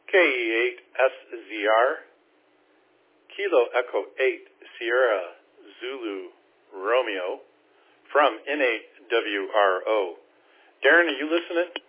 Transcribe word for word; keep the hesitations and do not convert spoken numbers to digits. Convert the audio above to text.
K E eight S Z R, Kilo Echo eight Sierra Zulu Romeo from N eight W R O. Darren, are you listening?